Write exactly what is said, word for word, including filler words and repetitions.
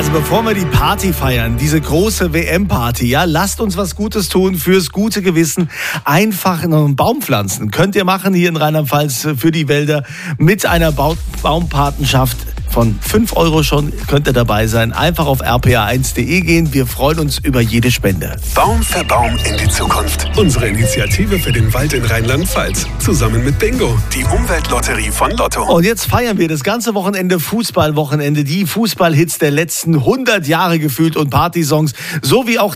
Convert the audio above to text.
Also bevor wir die Party feiern, diese große W M-Party, ja, lasst uns was Gutes tun fürs gute Gewissen. Einfach einen Baum pflanzen. Könnt ihr machen hier in Rheinland-Pfalz für die Wälder mit einer Bau- Baumpatenschaft. Von fünf Euro schon könnt ihr dabei sein. Einfach auf r p a eins punkt d e gehen. Wir freuen uns über jede Spende. Baum für Baum in die Zukunft. Unsere Initiative für den Wald in Rheinland-Pfalz. Zusammen mit Bingo, die Umweltlotterie von Lotto. Und jetzt feiern wir das ganze Wochenende Fußballwochenende. Die Fußballhits der letzten hundert Jahre gefühlt und Partysongs. So wie auch